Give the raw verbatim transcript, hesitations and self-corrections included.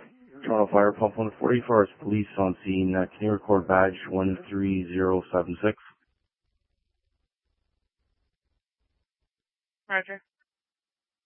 Toronto Fire Pump one forty-four is police on scene. Uh, can you record badge one three zero seven six? Roger.